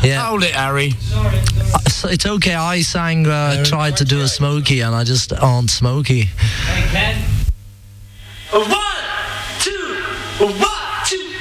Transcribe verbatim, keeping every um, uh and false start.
Yeah. Hold it, Harry. Uh, so it's okay. I sang, uh, tried to do a Smokey, and I just aren't Smokey. Hey, Ken. A one, two, a one.